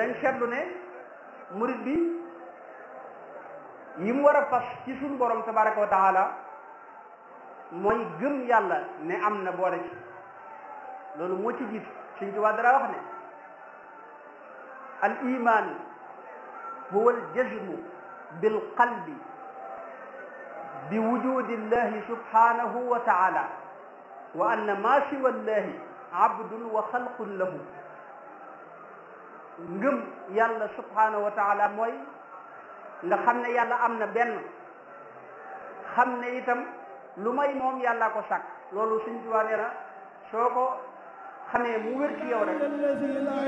danañ seetlu ne murid bi yi mu war a fas ci suñu borom tabaraka wa taala mooy gëm yàlla ne am na boole ci loolu moo ci jiitu Sëñ Tuubaa dara wax ne al iman huwa al jazmu bil qalbi bi wujudi llahi subhanahu wa taala wa anna ma siwa llahi abdun wa xalqun lahu ngëm yàlla subhanahu wa taala mooy nga xam ne yàlla am na benn xam ne itam lu may moom yàlla ko sàkk loolu Sëñ Tuubaa nee na soo ko xamee mu wér ci yow rek